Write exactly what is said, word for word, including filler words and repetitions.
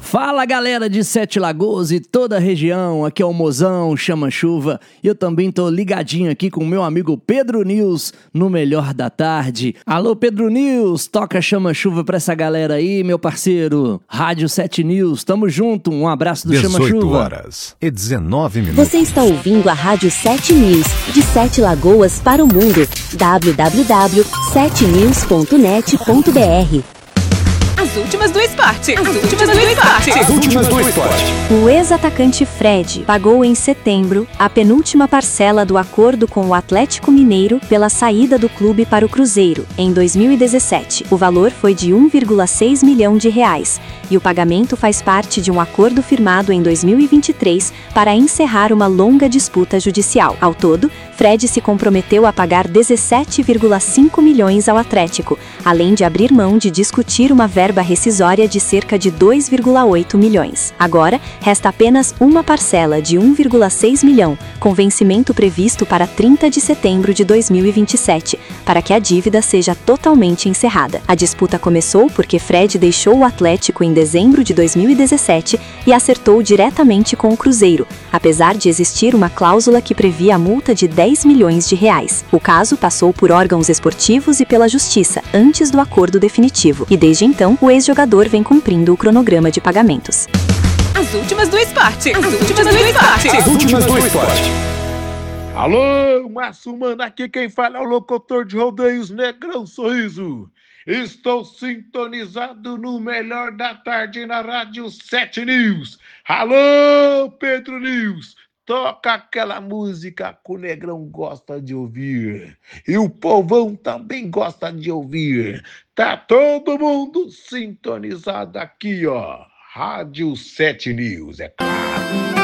Fala galera de Sete Lagoas e toda a região, aqui é o Mozão, Chama Chuva, e eu também tô ligadinho aqui com o meu amigo Pedro News no Melhor da Tarde. Alô Pedro News, toca Chama Chuva pra essa galera aí, meu parceiro. Rádio Sete News, tamo junto, um abraço do Chama Chuva. dezoito horas e dezenove minutos. Você está ouvindo a Rádio Sete News, de Sete Lagoas para o mundo, w w w ponto sete news ponto net ponto b r. As últimas do esporte. As últimas do esporte. As últimas do esporte. O ex-atacante Fred pagou em setembro a penúltima parcela do acordo com o Atlético Mineiro pela saída do clube para o Cruzeiro, em dois mil e dezessete. O valor foi de um vírgula seis milhão de reais, e o pagamento faz parte de um acordo firmado em dois mil e vinte e três para encerrar uma longa disputa judicial. Ao todo, Fred se comprometeu a pagar dezessete vírgula cinco milhões ao Atlético, além de abrir mão de discutir uma verba rescisória de cerca de dois vírgula oito milhões. Agora, resta apenas uma parcela de um vírgula seis milhão, com vencimento previsto para trinta de setembro de dois mil e vinte e sete, para que a dívida seja totalmente encerrada. A disputa começou porque Fred deixou o Atlético em dezembro de dois mil e dezessete e acertou diretamente com o Cruzeiro, apesar de existir uma cláusula que previa a multa de dez milhões de reais. O caso passou por órgãos esportivos e pela justiça, antes do acordo definitivo, e desde então, o ex-jogador vem cumprindo o cronograma de pagamentos. As últimas do esporte. As últimas do esporte. As últimas do esporte. Alô, Márcio Mano, aqui quem fala é o locutor de rodeios Negrão Sorriso. Estou sintonizado no Melhor da Tarde na Rádio Sete News. Alô, Pedro News, toca aquela música que o Negrão gosta de ouvir. E o povão também gosta de ouvir. Tá todo mundo sintonizado aqui, ó. Rádio Sete News, é claro.